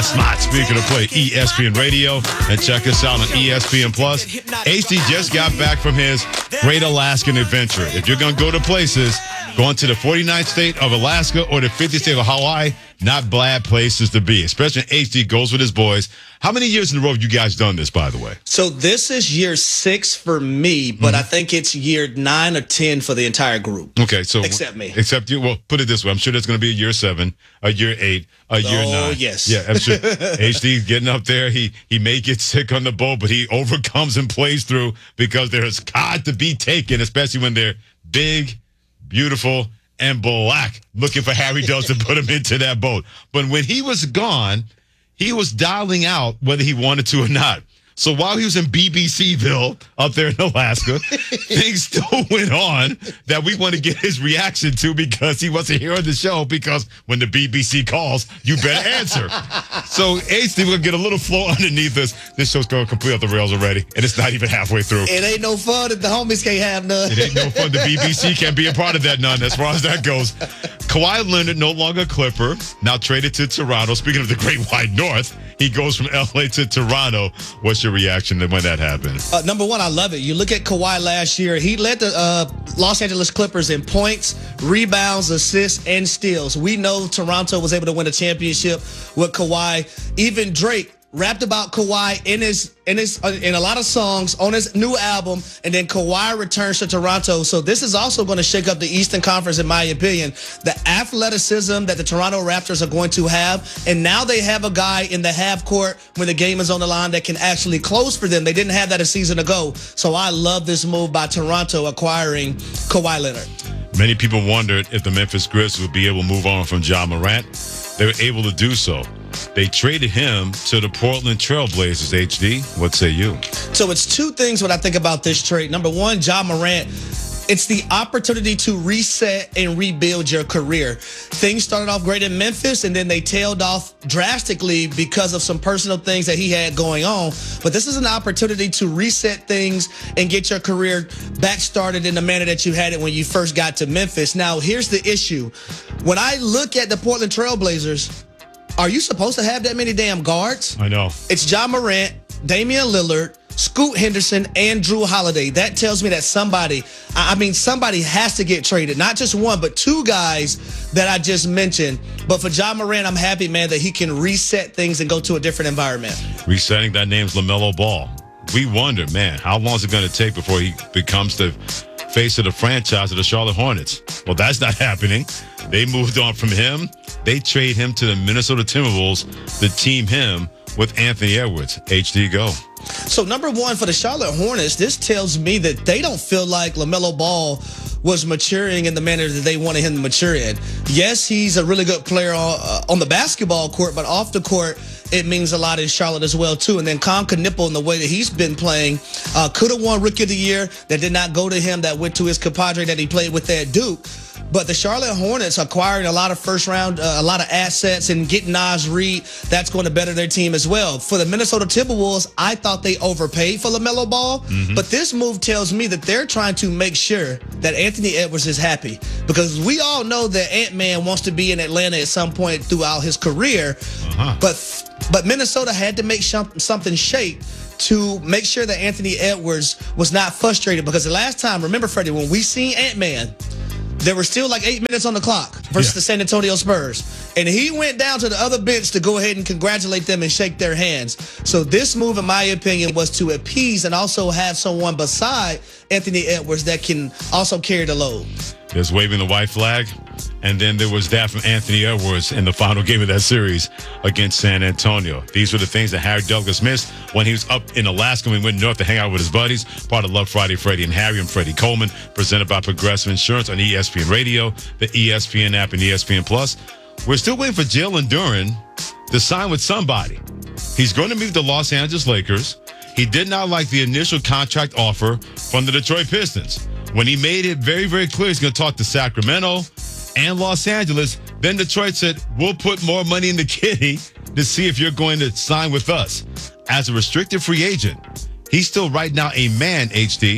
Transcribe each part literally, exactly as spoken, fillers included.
Not speaking of play, E S P N Radio, and check us out on E S P N Plus. H D just got back from his Great Alaskan Adventure. If you're going to go to places, going to the forty-ninth state of Alaska or the fiftieth state of Hawaii, not bad places to be, especially when H D goes with his boys. How many years in a row have you guys done this, by the way? So this is year six for me, but mm-hmm. I think it's year nine or ten for the entire group. Okay, so except me. Except you. Well, put it this way. I'm sure there's going to be a year seven, a year eight, a year oh, nine. Oh, yes. Yeah, I'm sure. H D getting up there. He, he may get sick on the boat, but he overcomes and plays through because there's cod to be taken, especially when they're big, beautiful, and black, looking for Harry Dubs to put him into that boat. But when he was gone, he was dialing out whether he wanted to or not. So while he was in B B C-ville up there in Alaska, things still went on that we want to get his reaction to because he wasn't here on the show, because when the B B C calls, you better answer. So, H D, we're going to get a little flow underneath us. This show's going completely off the rails already, and it's not even halfway through. It ain't no fun if the homies can't have none. It ain't no fun. The B B C can't be a part of that none as far as that goes. Kawhi Leonard, no longer Clipper, now traded to Toronto. Speaking of the Great White North, he goes from L A to Toronto. What's your reaction to when that happened? Uh, number one, I love it. You look at Kawhi last year. He led the uh, Los Angeles Clippers in points, rebounds, assists, and steals. We know Toronto was able to win a championship with Kawhi. Even Drake rapped about Kawhi in his in his uh, in a lot of songs on his new album, and then Kawhi returns to Toronto. So this is also going to shake up the Eastern Conference, in my opinion. The athleticism that the Toronto Raptors are going to have, and now they have a guy in the half court when the game is on the line that can actually close for them. They didn't have that a season ago. So I love this move by Toronto acquiring Kawhi Leonard. Many people wondered if the Memphis Grizzlies would be able to move on from Ja Morant. They were able to do so. They traded him to the Portland Trailblazers, H D. What say you? So it's two things when I think about this trade. Number one, Ja Morant, it's the opportunity to reset and rebuild your career. Things started off great in Memphis, and then they tailed off drastically because of some personal things that he had going on. But this is an opportunity to reset things and get your career back started in the manner that you had it when you first got to Memphis. Now, here's the issue. When I look at the Portland Trailblazers, are you supposed to have that many damn guards? I know. It's Ja Morant, Damian Lillard, Scoot Henderson, and Drew Holiday. That tells me that somebody, I mean, somebody has to get traded. Not just one, but two guys that I just mentioned. But for Ja Morant, I'm happy, man, that he can reset things and go to a different environment. Resetting, that name's LaMelo Ball. We wonder, man, how long is it going to take before he becomes the face of the franchise of the Charlotte Hornets? Well, that's not happening. They moved on from him. They trade him to the Minnesota Timberwolves to team him with Anthony Edwards. H D, go. So, number one, for the Charlotte Hornets, this tells me that they don't feel like LaMelo Ball was maturing in the manner that they wanted him to mature in. Yes, he's a really good player on, uh, on the basketball court, but off the court, it means a lot in Charlotte as well, too. And then Con Knipple, in the way that he's been playing, uh, could have won Rookie of the Year. That did not go to him. That went to his compadre that he played with at Duke. But the Charlotte Hornets acquiring a lot of first round, uh, a lot of assets, and getting Naz Reid, that's going to better their team as well. For the Minnesota Timberwolves, I thought they overpaid for LaMelo Ball. Mm-hmm. But this move tells me that they're trying to make sure that Anthony Edwards is happy. Because we all know that Ant-Man wants to be in Atlanta at some point throughout his career. Uh-huh. But but Minnesota had to make something shake to make sure that Anthony Edwards was not frustrated. Because the last time, remember, Freddie, when we seen Ant-Man, there were still like eight minutes on the clock versus yeah. the San Antonio Spurs. And he went down to the other bench to go ahead and congratulate them and shake their hands. So this move, in my opinion, was to appease and also have someone beside Anthony Edwards that can also carry the load. There's waving the white flag. And then there was that from Anthony Edwards in the final game of that series against San Antonio. These were the things that Harry Douglas missed when he was up in Alaska when he went north to hang out with his buddies. Part of Love Friday, Freddie and Harry and Freddie Coleman, presented by Progressive Insurance on E S P N Radio, the E S P N app, and E S P N Plus. We're still waiting for Jalen Duren to sign with somebody. He's going to meet the Los Angeles Lakers. He did not like the initial contract offer from the Detroit Pistons. When he made it very, very clear he's going to talk to Sacramento and Los Angeles, then Detroit said, we'll put more money in the kitty to see if you're going to sign with us. As a restricted free agent, he's still right now a man, H D,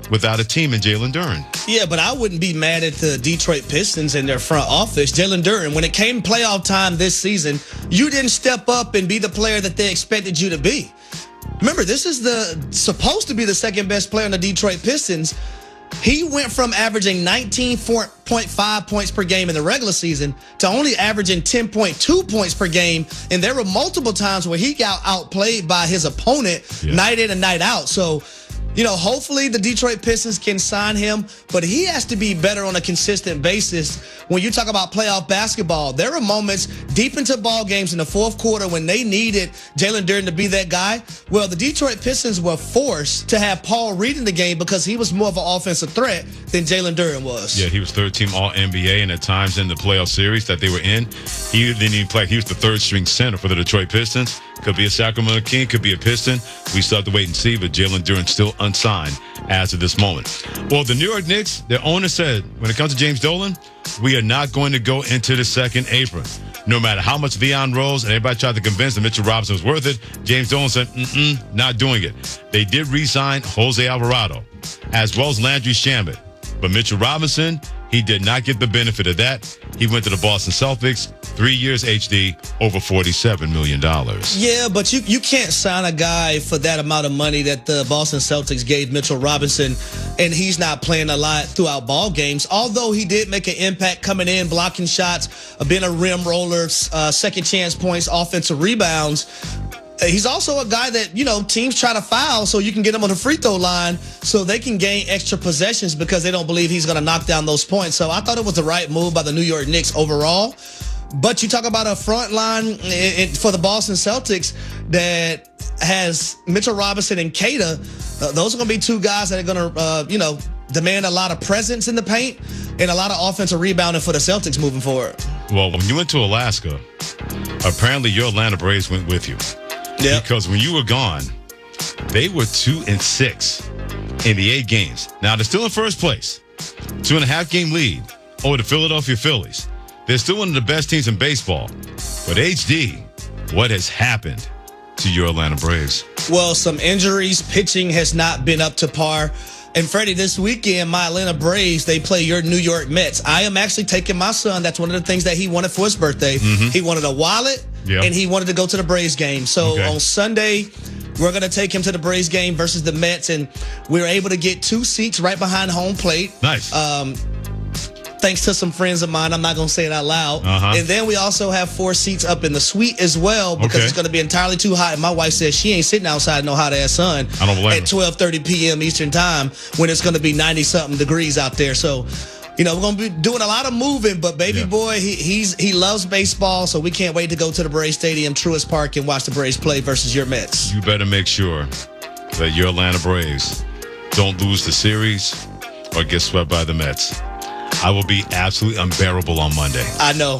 without a team in Jalen Duren. Yeah, but I wouldn't be mad at the Detroit Pistons and their front office. Jalen Duren, when it came playoff time this season, you didn't step up and be the player that they expected you to be. Remember, this is the supposed to be the second best player on the Detroit Pistons. He went from averaging nineteen point five points per game in the regular season to only averaging ten point two points per game. And there were multiple times where he got outplayed by his opponent yeah. night in and night out. So, you know, hopefully the Detroit Pistons can sign him, but he has to be better on a consistent basis. When you talk about playoff basketball, there are moments deep into ball games in the fourth quarter when they needed Jalen Duren to be that guy. Well, the Detroit Pistons were forced to have Paul Reed in the game because he was more of an offensive threat than Jalen Duren was. Yeah, he was third team All N B A, and at times in the playoff series that they were in, he didn't even play. He was the third string center for the Detroit Pistons. Could be a Sacramento King, could be a Piston. We still have to wait and see, but Jalen Duren still unsigned as of this moment. Well, the New York Knicks, their owner said, when it comes to James Dolan, we are not going to go into the second apron. No matter how much Leon Rose and everybody tried to convince them Mitchell Robinson was worth it, James Dolan said, mm-mm, not doing it. They did re-sign Jose Alvarado, as well as Landry Shamet. But Mitchell Robinson, he did not get the benefit of that. He went to the Boston Celtics, three years H D, over forty-seven million dollars. Yeah, but you, you can't sign a guy for that amount of money that the Boston Celtics gave Mitchell Robinson, and he's not playing a lot throughout ball games. Although he did make an impact coming in, blocking shots, being a rim roller, uh, second chance points, offensive rebounds. He's also a guy that, you know, teams try to foul so you can get him on the free throw line so they can gain extra possessions because they don't believe he's going to knock down those points. So I thought it was the right move by the New York Knicks overall. But you talk about a front line for the Boston Celtics that has Mitchell Robinson and Keita. Uh, those are going to be two guys that are going to, uh, you know, demand a lot of presence in the paint and a lot of offensive rebounding for the Celtics moving forward. Well, when you went to Alaska, apparently your Atlanta Braves went with you. Yep. Because when you were gone, they were two and six in the eight games. Now they're still in first place, two and a half game lead over the Philadelphia Phillies. They're still one of the best teams in baseball. But H D, what has happened to your Atlanta Braves? Well, some injuries, pitching has not been up to par. And Freddie, this weekend, my Atlanta Braves, they play your New York Mets. I am actually taking my son. That's one of the things that he wanted for his birthday. Mm-hmm. He wanted a wallet, yep. and he wanted to go to the Braves game. So okay. on Sunday, we're going to take him to the Braves game versus the Mets, and we were able to get two seats right behind home plate. Nice. Um, thanks to some friends of mine. I'm not going to say it out loud. Uh-huh. And then we also have four seats up in the suite as well because okay. it's going to be entirely too hot. And my wife says she ain't sitting outside in no hot-ass sun I don't blame at twelve thirty p.m. Eastern time when it's going to be ninety-something degrees out there. So, you know, we're going to be doing a lot of moving, but baby yeah. boy, he he's he loves baseball, so we can't wait to go to the Braves Stadium, Truist Park, and watch the Braves play versus your Mets. You better make sure that your Atlanta Braves don't lose the series or get swept by the Mets. I will be absolutely unbearable on Monday. I know.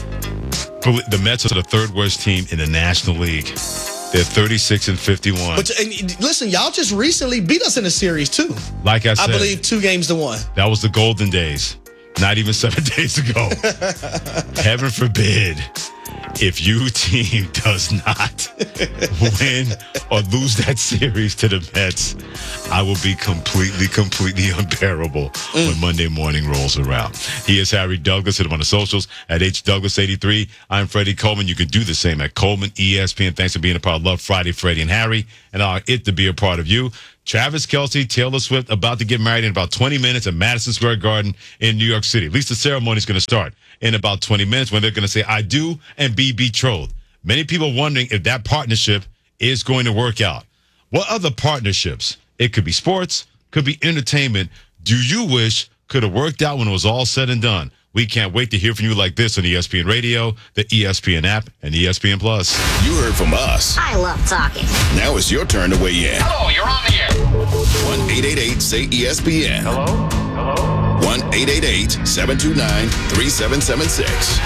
The Mets are the third worst team in the National League. They're thirty-six and fifty-one. But and listen, y'all just recently beat us in a series too. Like I said, I believe two games to one. That was the golden days. Not even seven days ago. Heaven forbid if your team does not win or lose that series to the Mets, I will be completely, completely unbearable mm. when Monday morning rolls around. He is Harry Douglas. Hit him on the socials at H Douglas eighty-three. I'm Freddie Coleman. You can do the same at Coleman E S P N. Thanks for being a part of Love Friday, Freddie and Harry, and uh, it to be a part of you. Travis Kelce, Taylor Swift, about to get married in about twenty minutes at Madison Square Garden in New York City. At least the ceremony is going to start in about twenty minutes when they're going to say, I do, and be betrothed. Many people wondering if that partnership is going to work out. What other partnerships? It could be sports, could be entertainment. Do you wish could have worked out when it was all said and done? We can't wait to hear from you like this on E S P N Radio, the E S P N app, and E S P N Plus. You heard from us. I love talking. Now it's your turn to weigh in. Hello, you're on the air. one eight eight eight say E S P N. Hello? Hello? one eight eight eight seven two nine three seven seven six.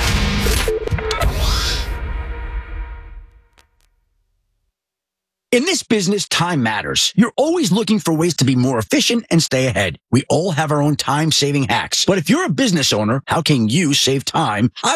In this business, time matters. You're always looking for ways to be more efficient and stay ahead. We all have our own time-saving hacks. But if you're a business owner, how can you save time hiring?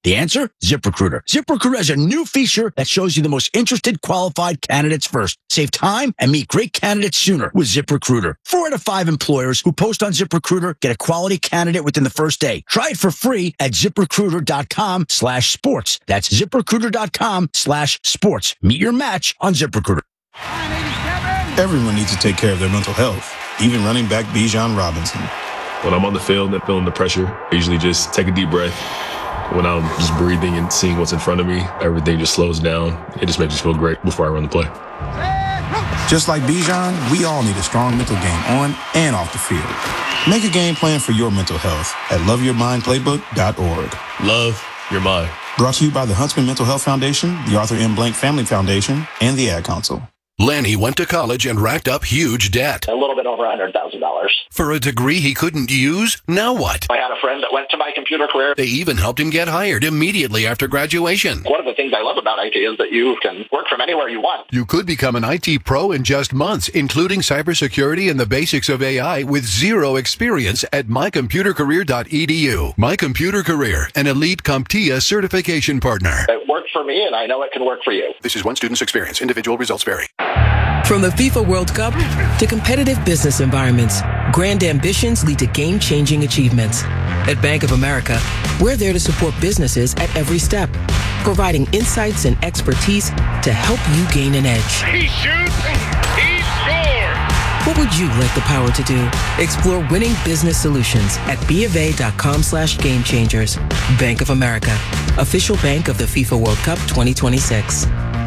The answer? ZipRecruiter. ZipRecruiter has a new feature that shows you the most interested qualified candidates first. Save time and meet great candidates sooner with ZipRecruiter. Four out of five employers who post on ZipRecruiter get a quality candidate within the first day. Try it for free at ZipRecruiter.com slash sports. That's ZipRecruiter.com slash sports. Meet your match on ZipRecruiter. Everyone needs to take care of their mental health, even running back Bijan Robinson. When I'm on the field and feeling the pressure, I usually just take a deep breath. When I'm just breathing and seeing what's in front of me, everything just slows down. It just makes me feel great before I run the play. Just like Bijan, we all need a strong mental game on and off the field. Make a game plan for your mental health at love your mind playbook dot org. Love your mind. Brought to you by the Huntsman Mental Health Foundation, the Arthur M. Blank Family Foundation, and the Ad Council. Lanny went to college and racked up huge debt. A little bit over one hundred thousand dollars. For a degree he couldn't use? Now what? I had a friend that went to My Computer Career. They even helped him get hired immediately after graduation. One of the things I love about I T is that you can work from anywhere you want. You could become an I T pro in just months, including cybersecurity and the basics of A I with zero experience at my computer career dot e d u. My Computer Career, an elite CompTIA certification partner. It worked for me, and I know it can work for you. This is one student's experience. Individual results vary. From the FIFA World Cup to competitive business environments, grand ambitions lead to game-changing achievements. At Bank of America, we're there to support businesses at every step, providing insights and expertise to help you gain an edge. He shoots, he scores! What would you like the power to do? Explore winning business solutions at bofa.com slash game changers. Bank of America, official bank of the FIFA World Cup twenty twenty-six.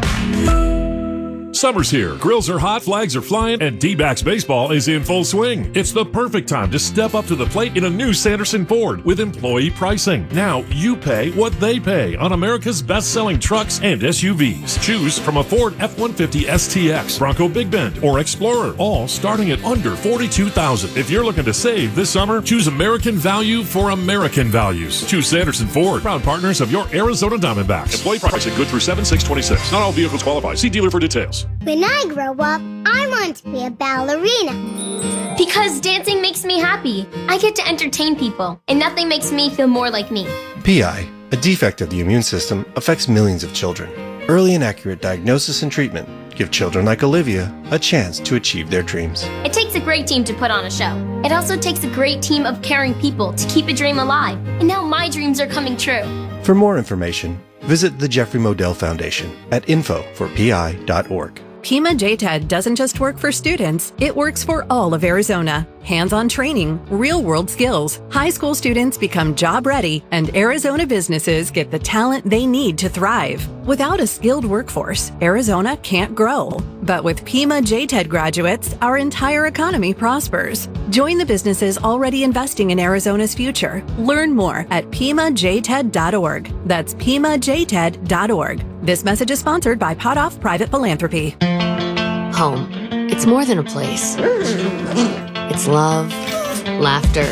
Summer's here. Grills are hot, flags are flying, and D-backs baseball is in full swing. It's the perfect time to step up to the plate in a new Sanderson Ford with employee pricing. Now you pay what they pay on America's best-selling trucks and S U Vs. Choose from a Ford F one fifty S T X, Bronco Big Bend, or Explorer, all starting at under forty-two thousand dollars. If you're looking to save this summer, choose American value for American values. Choose Sanderson Ford, proud partners of your Arizona Diamondbacks. Employee pricing good through seven six twenty-six. Not all vehicles qualify. See dealer for details. When I grow up, I want to be a ballerina. Because dancing makes me happy. I get to entertain people, and nothing makes me feel more like me. P I, a defect of the immune system, affects millions of children. Early and accurate diagnosis and treatment give children like Olivia a chance to achieve their dreams. It takes a great team to put on a show. It also takes a great team of caring people to keep a dream alive. And now my dreams are coming true. For more information, visit the Jeffrey Modell Foundation at info for p i dot org. Pima J TED doesn't just work for students, it works for all of Arizona. Hands-on training, real-world skills, high school students become job-ready, and Arizona businesses get the talent they need to thrive. Without a skilled workforce, Arizona can't grow. But with Pima J TED graduates, our entire economy prospers. Join the businesses already investing in Arizona's future. Learn more at pima j ted dot org. That's pima j ted dot org. This message is sponsored by Potoff Private Philanthropy. Home. It's more than a place. It's love, laughter,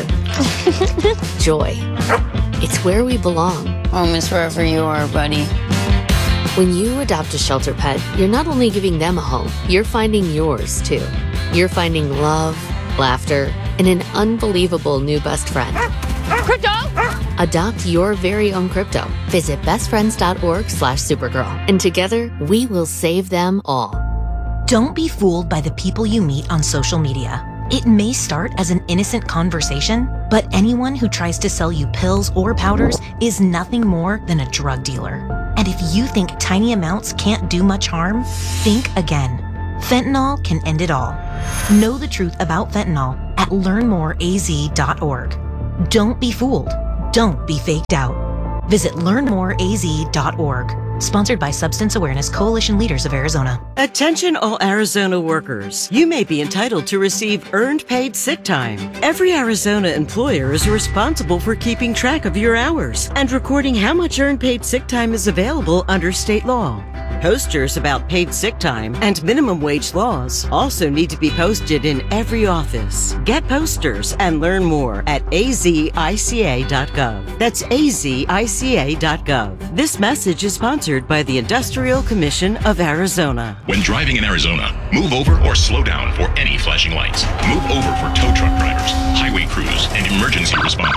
joy. It's where we belong. Home is wherever you are, buddy. When you adopt a shelter pet, you're not only giving them a home, you're finding yours too. You're finding love, laughter, and an unbelievable new best friend. Crypto! Adopt your very own crypto. Visit bestfriends.org slash supergirl. And together, we will save them all. Don't be fooled by the people you meet on social media. It may start as an innocent conversation, but anyone who tries to sell you pills or powders is nothing more than a drug dealer. And if you think tiny amounts can't do much harm, think again. Fentanyl can end it all. Know the truth about fentanyl at learn more a z dot org. Don't be fooled. Don't be faked out. Visit learn more a z dot org. Sponsored by Substance Awareness Coalition Leaders of Arizona. Attention all Arizona workers. You may be entitled to receive earned paid sick time. Every Arizona employer is responsible for keeping track of your hours and recording how much earned paid sick time is available under state law. Posters about paid sick time and minimum wage laws also need to be posted in every office. Get posters and learn more at a z i c a dot gov. That's a z i c a dot gov. This message is sponsored by the Industrial Commission of Arizona. When driving in Arizona, move over or slow down for any flashing lights. Move over for tow truck drivers, highway crews, and emergency responders.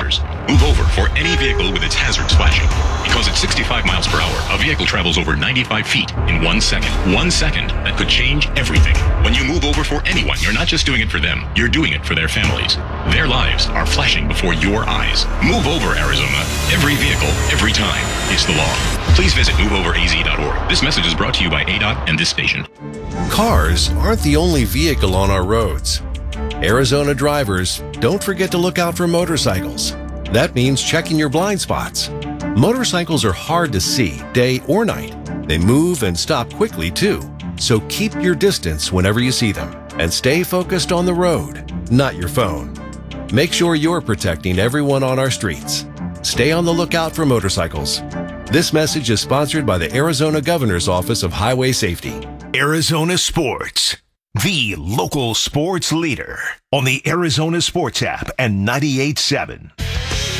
Move over for any vehicle with its hazards flashing. Because at sixty-five miles per hour, a vehicle travels over ninety-five feet in one second. One second that could change everything. When you move over for anyone, you're not just doing it for them, you're doing it for their families. Their lives are flashing before your eyes. Move over, Arizona. Every vehicle, every time. It's the law. Please visit move over a z dot org. This message is brought to you by A D O T and this station. Cars aren't the only vehicle on our roads. Arizona drivers, don't forget to look out for motorcycles. That means checking your blind spots. Motorcycles are hard to see, day or night. They move and stop quickly, too. So keep your distance whenever you see them. And stay focused on the road, not your phone. Make sure you're protecting everyone on our streets. Stay on the lookout for motorcycles. This message is sponsored by the Arizona Governor's Office of Highway Safety. Arizona Sports, the local sports leader on the Arizona Sports app and ninety-eight point seven.